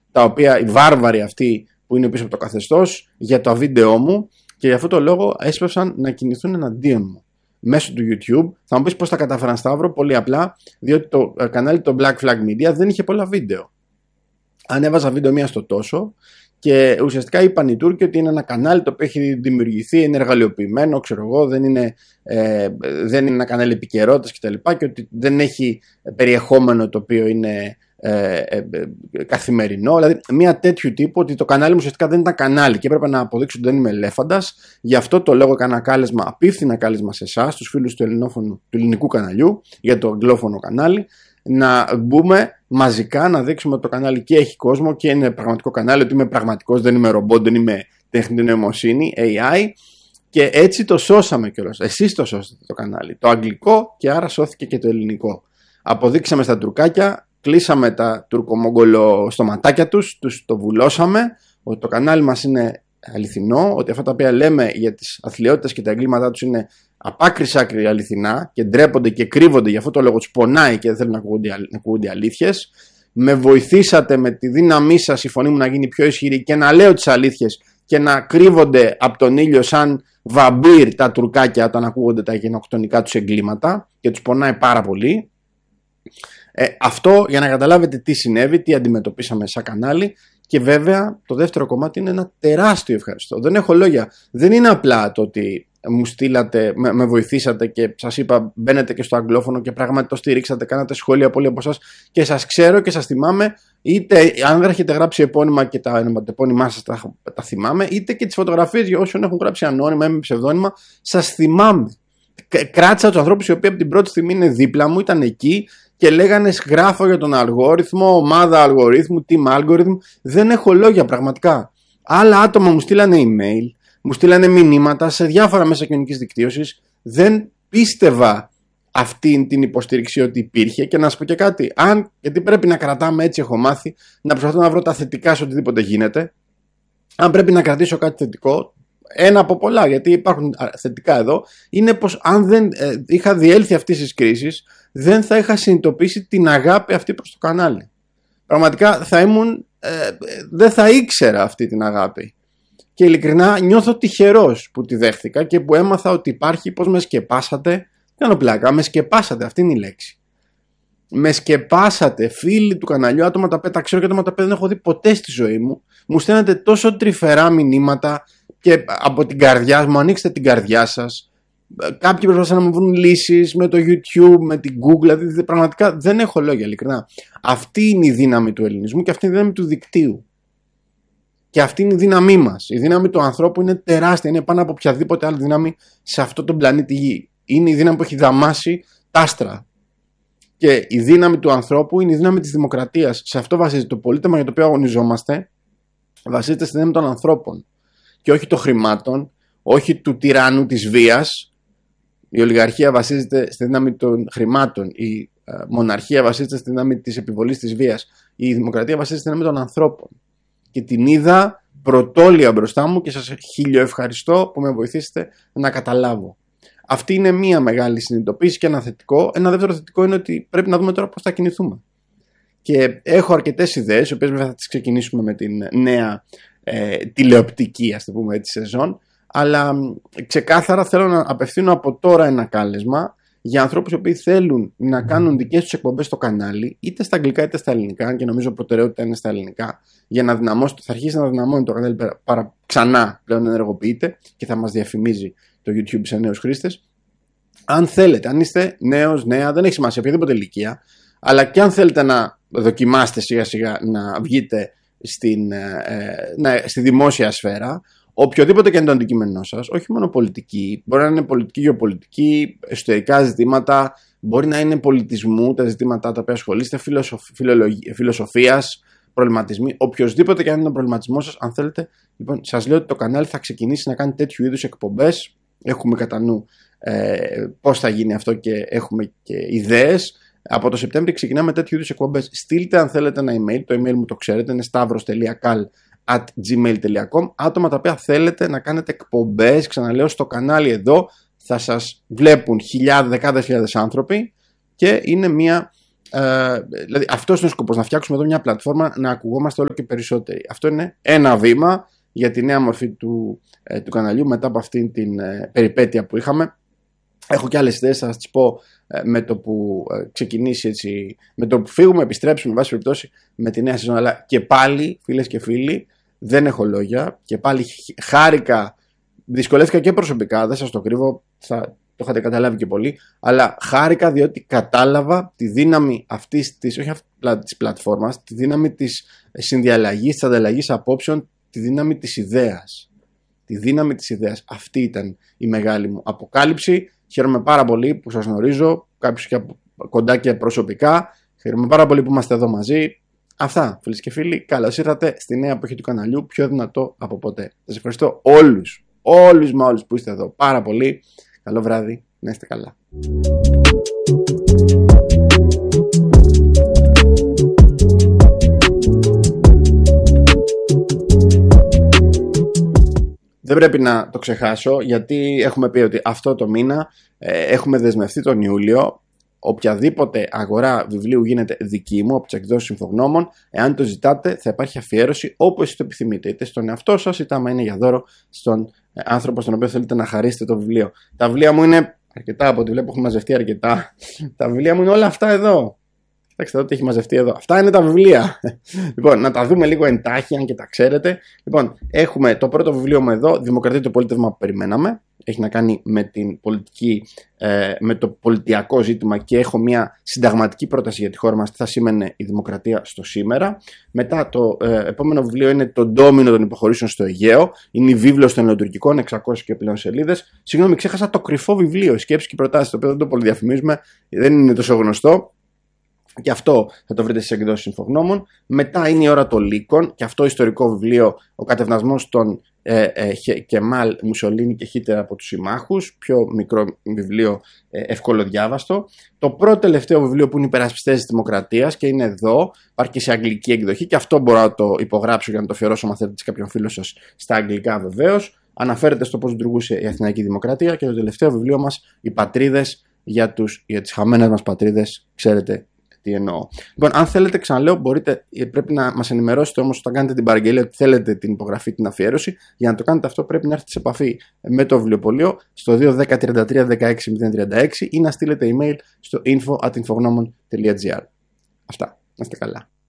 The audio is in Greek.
τα οποία οι βάρβαροι αυτοί που είναι πίσω από το καθεστώς για τα βίντεό μου, και για αυτό το λόγο έσπευσαν να κινηθούν εναντίον μου μέσω του YouTube. Θα μου πεις πώς τα κατάφεραν, Σταύρο? Πολύ απλά, διότι το κανάλι το Black Flag Media δεν είχε πολλά βίντεο. Ανέβαζα βίντεο μία στο τόσο και ουσιαστικά είπαν οι Τούρκοι ότι είναι ένα κανάλι το οποίο έχει δημιουργηθεί, είναι εργαλειοποιημένο, ξέρω εγώ, δεν είναι ένα κανάλι επικαιρότητας κτλ. Και ότι δεν έχει περιεχόμενο το οποίο είναι καθημερινό. Δηλαδή, μία τέτοιου τύπου, ότι το κανάλι μου ουσιαστικά δεν ήταν κανάλι και έπρεπε να αποδείξω ότι δεν είμαι ελέφαντας. Γι' αυτό το λόγο έκανα κάλεσμα, απίφθηνα κάλεσμα σε εσάς, τους φίλους του ελληνικού καναλιού, για το αγγλόφωνο κανάλι, να μπούμε μαζικά να δείξουμε ότι το κανάλι και έχει κόσμο και είναι πραγματικό κανάλι, ότι είμαι πραγματικός, δεν είμαι ρομπότ, δεν είμαι τεχνητή νοημοσύνη, AI, και έτσι το σώσαμε κιόλας. Εσείς το σώσατε το κανάλι, το αγγλικό, και άρα σώθηκε και το ελληνικό. Αποδείξαμε στα τουρκάκια, κλείσαμε τα τουρκομογγολο στοματάκια τους το βουλώσαμε, ότι το κανάλι μας είναι αληθινό, ότι αυτά τα οποία λέμε για τις αθλιότητες και τα εγκλήματά τους είναι απ' άκρη σ' άκρη αληθινά και ντρέπονται και κρύβονται, γι' αυτό το λόγο τους πονάει και δεν θέλουν να ακούγονται αλήθειες. Με βοηθήσατε με τη δύναμή σας η φωνή μου να γίνει πιο ισχυρή και να λέω τις αλήθειες και να κρύβονται από τον ήλιο σαν βαμπύρ τα τουρκάκια όταν ακούγονται τα γενοκτονικά τους εγκλήματα και τους πονάει πάρα πολύ. Αυτό για να καταλάβετε τι συνέβη, τι αντιμετωπίσαμε σαν κανάλι. Και βέβαια το δεύτερο κομμάτι είναι ένα τεράστιο ευχαριστώ. Δεν έχω λόγια. Δεν είναι απλά το ότι μου στείλατε, με βοηθήσατε και σας είπα μπαίνετε και στο αγγλόφωνο και πράγματι το στηρίξατε, κάνατε σχόλια πολλοί από εσάς και σας ξέρω και σας θυμάμαι, είτε αν δεν έχετε γράψει επώνυμα και τα επώνυμά σας τα θυμάμαι, είτε και τις φωτογραφίες για όσους έχουν γράψει ανώνυμα ή με ψευδόνυμα, σας θυμάμαι. Κράτησα τους ανθρώπους οι οποίοι από την πρώτη στιγμή είναι δίπλα μου, ήταν εκεί και λέγανε γράφω για τον αλγόριθμο, ομάδα αλγορίθμου, team algorithm. Δεν έχω λόγια πραγματικά. Άλλα άτομα μου στείλανε email, μου στείλανε μηνύματα σε διάφορα μέσα κοινωνικής δικτύωσης. Δεν πίστευα αυτή την υποστήριξη ότι υπήρχε. Και να σας πω και κάτι, γιατί πρέπει να κρατάμε, έτσι έχω μάθει, να προσπαθώ να βρω τα θετικά σε οτιδήποτε γίνεται. Αν πρέπει να κρατήσω κάτι θετικό, ένα από πολλά, γιατί υπάρχουν θετικά εδώ, είναι πως αν δεν είχα διέλθει αυτής της κρίσης, δεν θα είχα συνειδητοποιήσει την αγάπη αυτή προς το κανάλι. Πραγματικά δεν θα ήξερα αυτή την αγάπη. Και ειλικρινά νιώθω τυχερός που τη δέχθηκα και που έμαθα ότι υπάρχει, πως με σκεπάσατε. Κάνω πλάκα, με σκεπάσατε, αυτή είναι η λέξη. Με σκεπάσατε, φίλοι του καναλιού, άτομα τα οποία τα ξέρω και άτομα τα οποία δεν έχω δει ποτέ στη ζωή μου. Μου στέλνετε τόσο τρυφερά μηνύματα και από την καρδιά μου, ανοίξτε την καρδιά σας. Κάποιοι προσπαθούν να μου βρουν λύσεις με το YouTube, με την Google, δηλαδή πραγματικά δεν έχω λόγια, ειλικρινά. Αυτή είναι η δύναμη του ελληνισμού και αυτή είναι η δύναμη του δικτύου. Και αυτή είναι η δύναμή μας. Η δύναμη του ανθρώπου είναι τεράστια, είναι πάνω από οποιαδήποτε άλλη δύναμη σε αυτόν τον πλανήτη Γη. Είναι η δύναμη που έχει δαμάσει τα άστρα. Και η δύναμη του ανθρώπου είναι η δύναμη της δημοκρατίας. Σε αυτό βασίζεται το πολίτευμα για το οποίο αγωνιζόμαστε. Βασίζεται στη δύναμη των ανθρώπων. Και όχι των χρημάτων, όχι του τυράννου της βίας. Η ολιγαρχία βασίζεται στη δύναμη των χρημάτων. Η μοναρχία βασίζεται στη δύναμη της επιβολής της βίας. Η δημοκρατία βασίζεται στη δύναμη των ανθρώπων. Και την είδα πρωτόλια μπροστά μου και σας χιλιοευχαριστώ που με βοηθήσετε να καταλάβω. Αυτή είναι μία μεγάλη συνειδητοποίηση και ένα θετικό. Ένα δεύτερο θετικό είναι ότι πρέπει να δούμε τώρα πώς θα κινηθούμε. Και έχω αρκετές ιδέες, οι οποίες βέβαια θα τις ξεκινήσουμε με την νέα τηλεοπτική, ας το πούμε έτσι, σεζόν. Αλλά ξεκάθαρα θέλω να απευθύνω από τώρα ένα κάλεσμα για ανθρώπους οι οποίοι θέλουν να κάνουν δικές τους εκπομπές στο κανάλι, είτε στα αγγλικά είτε στα ελληνικά, και νομίζω προτεραιότητα είναι στα ελληνικά, για να δυναμώσει, θα αρχίσει να δυναμώνει το κανάλι ξανά, πλέον ενεργοποιείται και θα μας διαφημίζει το YouTube σε νέους χρήστες. Αν θέλετε, αν είστε νέος, νέα, δεν έχει σημασία οποιαδήποτε ηλικία, αλλά και αν θέλετε να δοκιμάστε σιγά σιγά να βγείτε στη δημόσια σφαίρα, οποιοδήποτε και είναι το αντικείμενό σας, όχι μόνο πολιτική, μπορεί να είναι πολιτική, γεωπολιτική, εσωτερικά ζητήματα, μπορεί να είναι πολιτισμού, τα ζητήματα τα οποία ασχολείστε, φιλοσοφίας, προβληματισμοί, οποιοδήποτε και αν είναι ο προβληματισμός σας, αν θέλετε. Λοιπόν, σας λέω ότι το κανάλι θα ξεκινήσει να κάνει τέτοιου είδους εκπομπές. Έχουμε κατά νου πώς θα γίνει αυτό και έχουμε και ιδέες. Από το Σεπτέμβριο ξεκινάμε τέτοιου είδους εκπομπές. Στείλτε αν θέλετε ένα email, το email μου το ξέρετε, είναι stavros.kal@gmail.com. Άτομα τα οποία θέλετε να κάνετε εκπομπές, ξαναλέω, στο κανάλι εδώ, θα σας βλέπουν δεκάδες χιλιάδες άνθρωποι και είναι μια Δηλαδή, αυτός είναι ο σκοπός, να φτιάξουμε εδώ μια πλατφόρμα να ακουγόμαστε όλο και περισσότεροι. Αυτό είναι ένα βήμα για τη νέα μορφή του καναλιού μετά από αυτήν την περιπέτεια που είχαμε. Έχω και άλλες ιδέες, θα σας τις πω με το που ξεκινήσει έτσι, με το που φύγουμε, επιστρέψουμε, βάση περιπτώσει, με τη νέα σεζόν. Αλλά και πάλι, φίλες και φίλοι, δεν έχω λόγια. Και πάλι χάρηκα, δυσκολεύτηκα και προσωπικά, δεν σας το κρύβω, το είχατε καταλάβει και πολύ, αλλά χάρηκα διότι κατάλαβα τη δύναμη αυτής της, όχι της πλατφόρμας, τη δύναμη της συνδιαλλαγής, της ανταλλαγής απόψεων, τη δύναμη της ιδέας. Τη δύναμη της ιδέας. Αυτή ήταν η μεγάλη μου αποκάλυψη. Χαίρομαι πάρα πολύ που σας γνωρίζω, κάποιους και από κοντά και προσωπικά. Χαίρομαι πάρα πολύ που είμαστε εδώ μαζί. Αυτά, φίλες και φίλοι. Καλώς ήρθατε στη νέα εποχή του καναλιού, πιο δυνατό από ποτέ. Σας ευχαριστώ όλους που είστε εδώ πάρα πολύ. Καλό βράδυ, να είστε καλά. Δεν πρέπει να το ξεχάσω, γιατί έχουμε πει ότι αυτό το μήνα έχουμε δεσμευτεί τον Ιούλιο. Οποιαδήποτε αγορά βιβλίου γίνεται δική μου από τις εκδόσεις Συμφογνώμων, εάν το ζητάτε θα υπάρχει αφιέρωση όπως εσείς το επιθυμείτε, είτε στον εαυτό σας είτε άμα είναι για δώρο στον άνθρωπο στον οποίο θέλετε να χαρίσετε το βιβλίο. Τα βιβλία μου είναι αρκετά, από ό,τι βλέπω έχουν μαζευτεί αρκετά. Τα βιβλία μου είναι όλα αυτά εδώ. Κοιτάξτε εδώ τι έχει μαζευτεί εδώ. Αυτά είναι τα βιβλία. Λοιπόν, να τα δούμε λίγο εντάχει, αν και τα ξέρετε. Λοιπόν, έχουμε το πρώτο βιβλίο μου εδώ, Δημοκρατία, το πολίτευμα που περιμέναμε. Έχει να κάνει με την πολιτική, με το πολιτιακό ζήτημα και έχω μια συνταγματική πρόταση για τη χώρα μας, τι θα σήμαινε η δημοκρατία στο σήμερα. Μετά το επόμενο βιβλίο είναι το Ντόμινο των υποχωρήσεων στο Αιγαίο. Είναι η βίβλος των ελληνοτουρκικών, 600 και πλέον σελίδες. Συγγνώμη, ξέχασα το κρυφό βιβλίο, σκέψεις και προτάσεις, το οποίο δεν το πολυδιαφημίζουμε, δεν είναι τόσο γνωστό. Και αυτό θα το βρείτε στις εκδόσεις Συμφογνώμων. Μετά είναι η ώρα των λύκων, και αυτό ιστορικό βιβλίο, ο κατευνασμός των Κεμάλ, Μουσολίνη και Χίτλερ από τους συμμάχους. Πιο μικρό βιβλίο, ευκολοδιάβαστο. Το πρώτο τελευταίο βιβλίο που είναι υπερασπιστές της δημοκρατίας και είναι εδώ, υπάρχει και σε αγγλική εκδοχή, και αυτό μπορώ να το υπογράψω για να το αφιερώσω, αν θέλετε, σε κάποιον φίλο σας στα αγγλικά βεβαίως. Αναφέρεται στο πώς λειτουργούσε η Αθηναϊκή Δημοκρατία. Και το τελευταίο βιβλίο μας, Οι Πατρίδες, για τις χαμένες μας πατρίδες, ξέρετε τι εννοώ. Λοιπόν, αν θέλετε, ξαναλέω, πρέπει να μας ενημερώσετε όμως όταν κάνετε την παραγγελία ότι θέλετε την υπογραφή, την αφιέρωση. Για να το κάνετε αυτό, πρέπει να έρθετε σε επαφή με το βιβλιοπωλείο στο 210-33-16-036 ή να στείλετε email στο info@infognomon.gr. Αυτά. Να είστε καλά.